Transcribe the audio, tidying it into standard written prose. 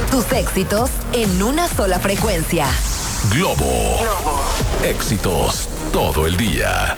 Tus éxitos en una sola frecuencia. Globo. Éxitos todo el día.